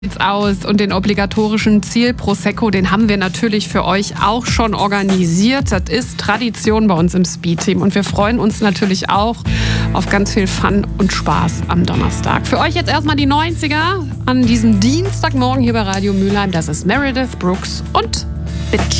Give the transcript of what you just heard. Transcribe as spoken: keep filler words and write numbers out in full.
sieht's aus. Und den obligatorischen Ziel-Prosecco, den haben wir natürlich für euch auch schon organisiert. Das ist Tradition bei uns im Speed-Team. Und wir freuen uns natürlich auch auf ganz viel Fun und Spaß am Donnerstag. Für euch jetzt erstmal die neunziger an diesem Dienstagmorgen hier bei Radio Mülheim. Das ist Meredith Brooks und Bitch.